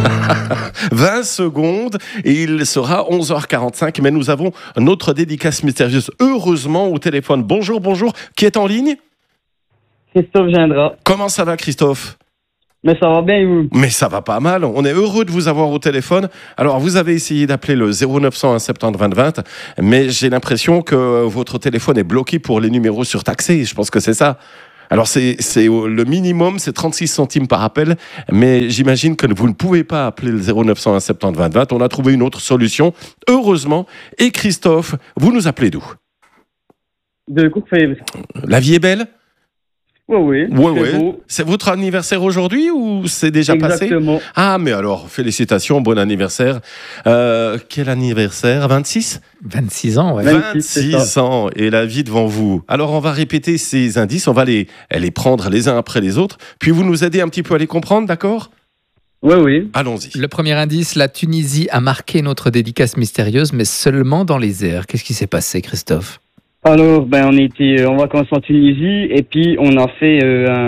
20 secondes et il sera 11h45. Mais nous avons notre dédicace mystérieuse, heureusement, au téléphone. Bonjour. Qui est en ligne ? Christophe Gindra. Comment ça va, Christophe ? Mais ça va bien et vous ? Mais ça va pas mal. On est heureux de vous avoir au téléphone. Alors, vous avez essayé d'appeler le 0901 70 20 20, mais j'ai l'impression que votre téléphone est bloqué pour les numéros surtaxés. Je pense que c'est ça. Alors, c'est le minimum, c'est 36 centimes par appel, mais j'imagine que vous ne pouvez pas appeler le 0901 70 20 20. On a trouvé une autre solution, heureusement. Et Christophe, vous nous appelez d'où ? De Courfeyre. La vie est belle ? Oui. Beau. C'est votre anniversaire aujourd'hui ou c'est déjà passé ? Exactement. Ah, mais alors, félicitations, bon anniversaire. Quel anniversaire ? 26 ? 26 ans, ouais. 26 ans et la vie devant vous. Alors, on va répéter ces indices, on va les prendre les uns après les autres, puis vous nous aidez un petit peu à les comprendre, d'accord ? Oui. Allons-y. Le premier indice, la Tunisie a marqué notre dédicace mystérieuse, mais seulement dans les airs. Qu'est-ce qui s'est passé, Christophe ? Alors, on était en vacances en Tunisie et puis on a fait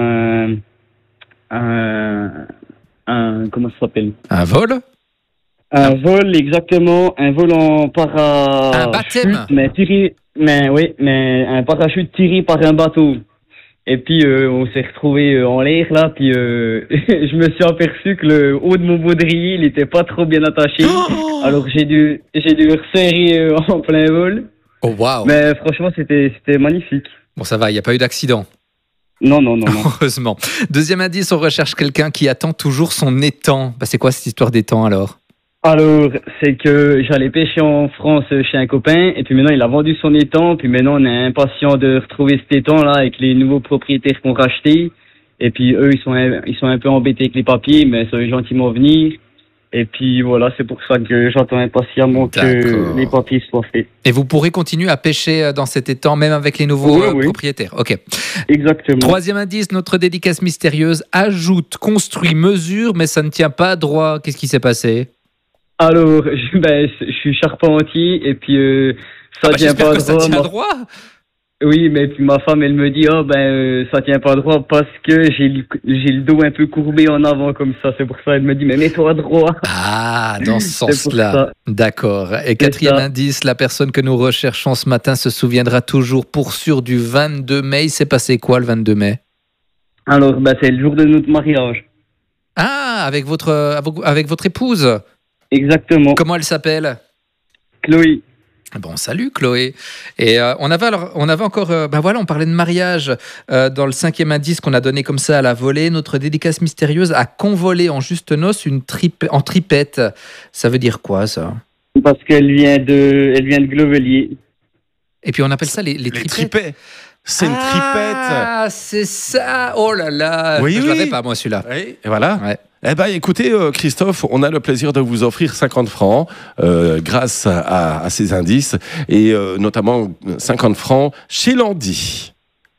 comment ça s'appelle ? Un vol ? Un vol, exactement, un vol en parachute. Un baptême ? Mais un parachute tiré par un bateau. Et puis on s'est retrouvés en l'air là, puis je me suis aperçu que le haut de mon baudrier, il était pas trop bien attaché. Alors j'ai dû resserrer en plein vol. Oh, waouh ! Mais franchement, c'était magnifique. Bon, ça va, il n'y a pas eu d'accident. Non. Heureusement. Deuxième indice, on recherche quelqu'un qui attend toujours son étang. C'est quoi cette histoire d'étang alors ? Alors, c'est que j'allais pêcher en France chez un copain, et puis maintenant il a vendu son étang, puis maintenant on est impatient de retrouver cet étang là avec les nouveaux propriétaires qu'on racheté. Et puis eux, ils sont un peu embêtés avec les papiers, mais ça veut gentiment venir. Et puis voilà, c'est pour ça que j'attends impatiemment que les papiers soient faits. Et vous pourrez continuer à pêcher dans cet étang, même avec les nouveaux propriétaires. Ok. Exactement. Troisième indice, notre dédicace mystérieuse ajoute, construit, mesure, mais ça ne tient pas droit. Qu'est-ce qui s'est passé ? Alors, je suis charpentier et puis ça tient pas droit. Que ça tient droit. Oui, mais puis ma femme, elle me dit ça tient pas droit parce que j'ai le dos un peu courbé en avant comme ça. C'est pour ça elle me dit mais mets-toi droit. Ah, dans ce sens-là. D'accord. Et quatrième indice, la personne que nous recherchons ce matin se souviendra toujours pour sûr du 22 mai. Il s'est passé quoi le 22 mai ? Alors, c'est le jour de notre mariage. Ah, avec votre épouse. Exactement. Comment elle s'appelle ? Chloé. Bon, salut Chloé. Et on avait encore, on parlait de mariage dans le cinquième indice qu'on a donné comme ça à la volée. Notre dédicace mystérieuse a convolé en juste noces en tripette. Ça veut dire quoi ça ? Parce qu'elle vient de Glovelier. Et puis on appelle ça les tripettes. C'est une tripette. Ah, c'est ça. Oh là là. Oui, je l'avais pas moi celui-là. Oui, et voilà. Ouais. Eh bien, écoutez, Christophe, on a le plaisir de vous offrir 50 francs grâce à ces indices et notamment 50 francs chez Landy.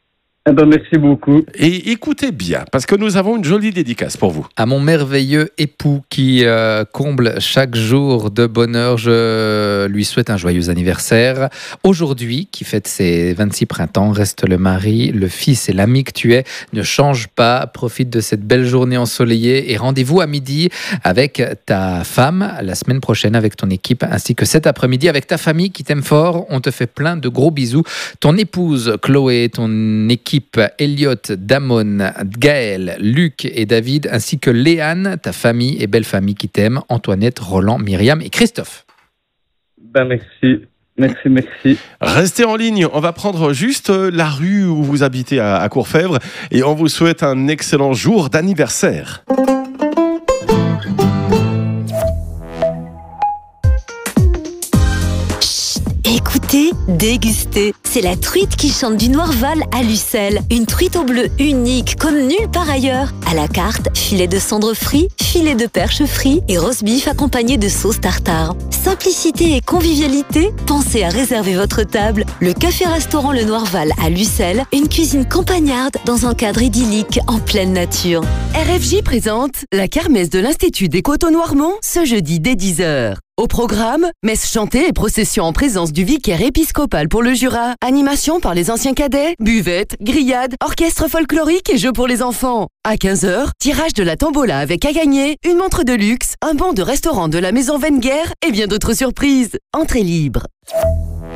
Merci beaucoup. Et écoutez bien, parce que nous avons une jolie dédicace pour vous. À mon merveilleux époux qui comble chaque jour de bonheur, je lui souhaite un joyeux anniversaire. Aujourd'hui, qui fête ses 26 printemps, reste le mari, le fils et l'ami que tu es. Ne change pas, profite de cette belle journée ensoleillée et rendez-vous à midi avec ta femme, la semaine prochaine avec ton équipe, ainsi que cet après-midi avec ta famille qui t'aime fort. On te fait plein de gros bisous. Ton épouse Chloé, ton équipe Elliot, Damon, Gaël, Luc et David, ainsi que Léane, ta famille et belle famille qui t'aime, Antoinette, Roland, Myriam et Christophe. Merci. Restez en ligne, on va prendre juste la rue où vous habitez à Courfeyre et on vous souhaite un excellent jour d'anniversaire. Écoutez, dégustez. C'est la truite qui chante du Noirval à Lucelle. Une truite au bleu unique comme nulle part ailleurs. À la carte, filet de cendre frit, filet de perche frit et roast beef accompagné de sauce tartare. Simplicité et convivialité, pensez à réserver votre table. Le café-restaurant Le Noirval à Lucelle, une cuisine campagnarde dans un cadre idyllique en pleine nature. RFJ présente la kermesse de l'Institut des Coteaux Noirmont ce jeudi dès 10h. Au programme, messe chantée et procession en présence du vicaire épiscopal pour le Jura, animation par les anciens cadets, buvette, grillade, orchestre folklorique et jeux pour les enfants. À 15h, tirage de la tombola avec à gagner une montre de luxe, un bon de restaurant de la maison Wenger et bien d'autres surprises. Entrée libre.